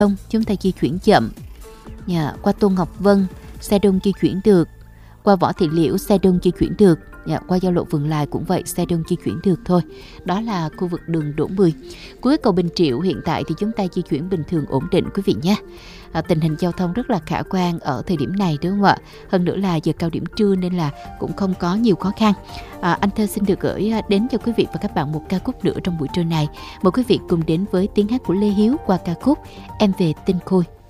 Đông chúng ta di chuyển chậm. Qua Tô Ngọc Vân xe đông di chuyển được. Qua Võ Thị Liễu xe đông di chuyển được. Qua giao lộ Vườn Lài cũng vậy, xe đông di chuyển được thôi. Đó là khu vực đường Đỗ Mười. Cuối cầu Bình Triệu hiện tại thì chúng ta di chuyển bình thường ổn định quý vị nhé. Tình hình giao thông rất là khả quan ở thời điểm này đúng không ạ? Hơn nữa là giờ cao điểm trưa nên là cũng không có nhiều khó khăn. Anh Thơ xin được gửi đến cho quý vị và các bạn một ca khúc nữa trong buổi trưa này. Mời quý vị cùng đến với tiếng hát của Lê Hiếu qua ca khúc Em Về Tinh Khôi.